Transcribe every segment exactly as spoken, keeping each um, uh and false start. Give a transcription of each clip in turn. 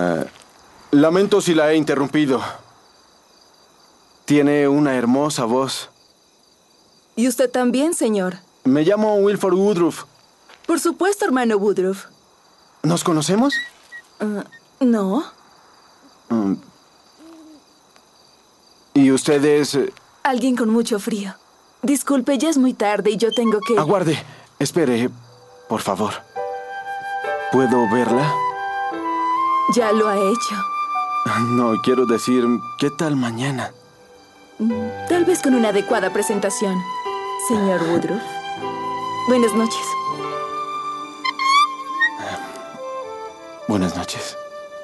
Uh, lamento si la he interrumpido. Tiene una hermosa voz. ¿Y usted también, señor? Me llamo Wilford Woodruff. Por supuesto, hermano Woodruff. ¿Nos conocemos? Uh, no. Um, ¿Y usted es...? Alguien con mucho frío. Disculpe, ya es muy tarde y yo tengo que... Aguarde. Espere, por favor. ¿Puedo verla? Ya lo ha hecho. No, quiero decir, ¿qué tal mañana? Tal vez con una adecuada presentación, señor Woodruff. Buenas noches. Buenas noches.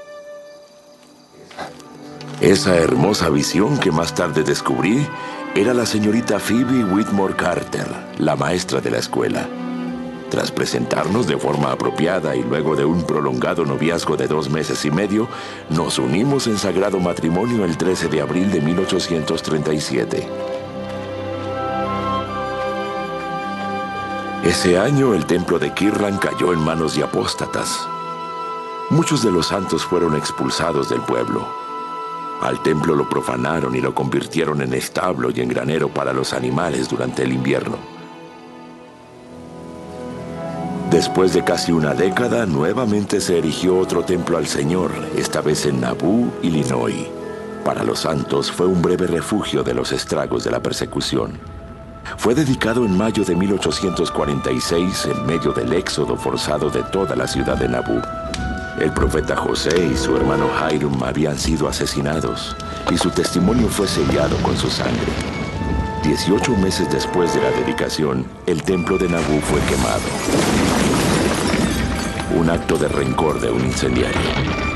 Esa hermosa visión que más tarde descubrí era la señorita Phoebe Whitmore Carter, la maestra de la escuela. Tras presentarnos de forma apropiada y luego de un prolongado noviazgo de dos meses y medio, nos unimos en sagrado matrimonio el trece de abril de mil ochocientos treinta y siete. Ese año el templo de Kirtland cayó en manos de apóstatas. Muchos de los santos fueron expulsados del pueblo. Al templo lo profanaron y lo convirtieron en establo y en granero para los animales durante el invierno. Después de casi una década, nuevamente se erigió otro templo al Señor, esta vez en Nauvoo, Illinois. Para los santos fue un breve refugio de los estragos de la persecución. Fue dedicado en mayo de mil ochocientos cuarenta y seis en medio del éxodo forzado de toda la ciudad de Nauvoo. El profeta José y su hermano Hiram habían sido asesinados y su testimonio fue sellado con su sangre. Dieciocho meses después de la dedicación, el templo de Nauvoo fue quemado. Un acto de rencor de un incendiario.